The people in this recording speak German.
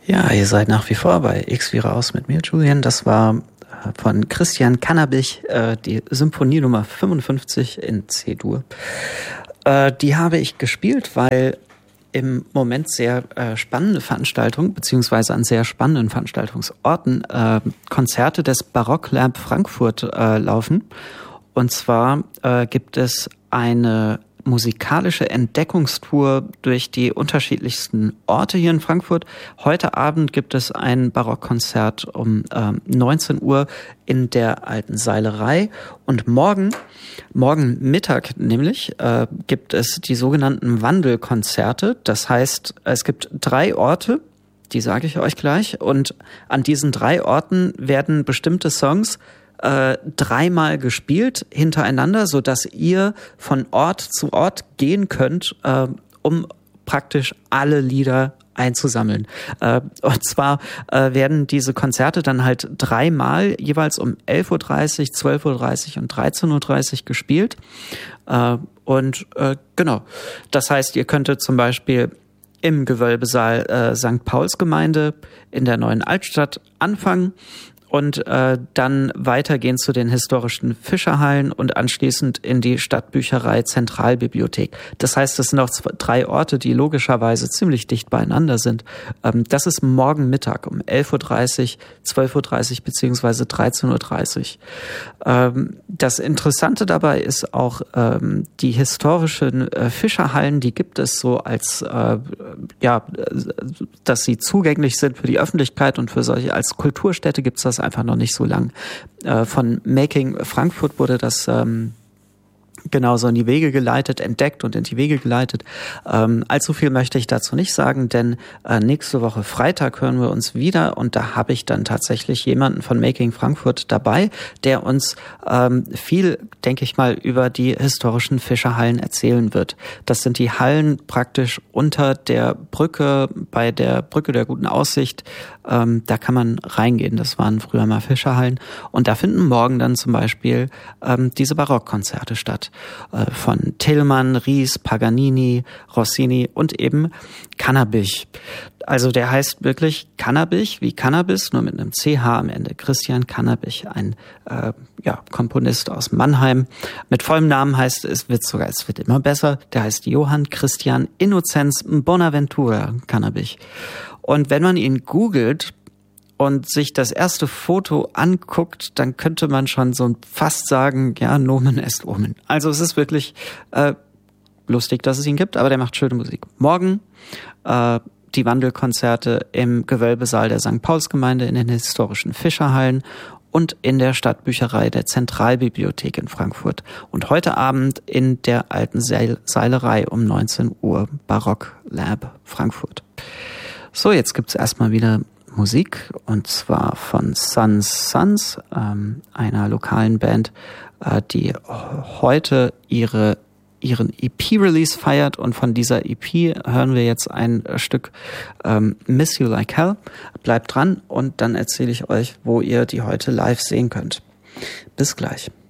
Ja, ihr seid nach wie vor bei X wie raus mit mir, Julian. Das war von Christian Cannabich, die Symphonie Nummer 55 in C-Dur. Die habe ich gespielt, weil im Moment sehr spannende Veranstaltungen, beziehungsweise an sehr spannenden Veranstaltungsorten, Konzerte des Barock Lab Frankfurt laufen. Und zwar gibt es eine musikalische Entdeckungstour durch die unterschiedlichsten Orte hier in Frankfurt. Heute Abend gibt es ein Barockkonzert um 19 Uhr in der Alten Seilerei. Und morgen Mittag nämlich, gibt es die sogenannten Wandelkonzerte. Das heißt, es gibt 3 Orte, die sage ich euch gleich. Und an diesen 3 Orten werden bestimmte Songs 3-mal gespielt hintereinander, so dass ihr von Ort zu Ort gehen könnt, um praktisch alle Lieder einzusammeln. Und zwar werden diese Konzerte dann halt 3-mal jeweils um 11:30 Uhr, 12:30 Uhr und 13:30 Uhr gespielt. Genau. Das heißt, ihr könntet zum Beispiel im Gewölbesaal St. Paulsgemeinde in der Neuen Altstadt anfangen und dann weitergehen zu den historischen Fischerhallen und anschließend in die Stadtbücherei Zentralbibliothek. Das heißt, es sind auch 3 Orte, die logischerweise ziemlich dicht beieinander sind. Das ist morgen Mittag um 11:30 Uhr, 12:30 Uhr beziehungsweise 13:30 Uhr. Das Interessante dabei ist auch, die historischen Fischerhallen, die gibt es so als, dass sie zugänglich sind für die Öffentlichkeit und für solche als Kulturstätte gibt es das einfach noch nicht so lang. Von Making Frankfurt wurde das genauso in die Wege geleitet, entdeckt und in die Wege geleitet. Allzu viel möchte ich dazu nicht sagen, denn nächste Woche Freitag hören wir uns wieder und da habe ich dann tatsächlich jemanden von Making Frankfurt dabei, der uns viel, denke ich mal, über die historischen Fischerhallen erzählen wird. Das sind die Hallen praktisch unter der Brücke, bei der Brücke der Guten Aussicht. Da kann man reingehen. Das waren früher mal Fischerhallen. Und da finden morgen dann zum Beispiel diese Barockkonzerte statt. Von Telemann, Ries, Paganini, Rossini und eben Cannabich. Also der heißt wirklich Cannabich, wie Cannabis, nur mit einem CH am Ende. Christian Cannabich, ein Komponist aus Mannheim. Mit vollem Namen heißt es wird immer besser. Der heißt Johann Christian Innozenz Bonaventura Cannabich. Und wenn man ihn googelt und sich das erste Foto anguckt, dann könnte man schon so fast sagen, ja, Nomen est Omen. Also es ist wirklich lustig, dass es ihn gibt, aber der macht schöne Musik. Morgen die Wandelkonzerte im Gewölbesaal der St. Paulsgemeinde in den historischen Fischerhallen und in der Stadtbücherei der Zentralbibliothek in Frankfurt. Und heute Abend in der Alten Seilerei um 19 Uhr Barock Lab Frankfurt. So, jetzt gibt's erstmal wieder Musik und zwar von Sons, einer lokalen Band, die heute ihren EP-Release feiert und von dieser EP hören wir jetzt ein Stück Miss You Like Hell. Bleibt dran und dann erzähle ich euch, wo ihr die heute live sehen könnt. Bis gleich.